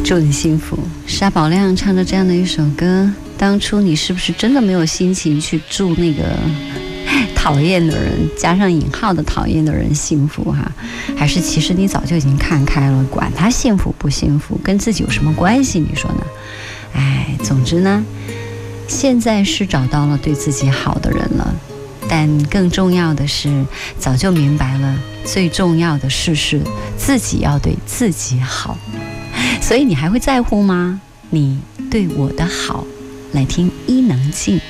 祝你幸福。沙宝亮唱着这样的一首歌，当初你是不是真的没有心情去祝那个讨厌的人，加上引号的讨厌的人幸福哈？还是其实你早就已经看开了，管他幸福不幸福，跟自己有什么关系？你说呢？总之呢，现在是找到了对自己好的人了，但更重要的是，早就明白了，最重要的事是自己要对自己好。所以你还会在乎吗？你对我的好，来听伊能静。